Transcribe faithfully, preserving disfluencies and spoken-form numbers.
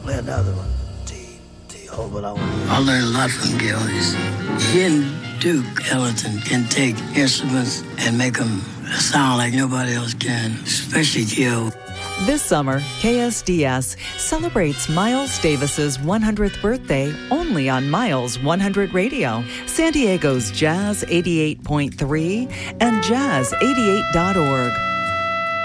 play another one. T, T, oh, but I want I learned a lot from Gil. He's, he and Duke Ellington can take instruments and make them sound like nobody else can, especially Gil. This summer, K S D S celebrates Miles Davis's one hundredth birthday only on Miles one hundred Radio, San Diego's Jazz eighty-eight point three and Jazz eighty-eight dot org.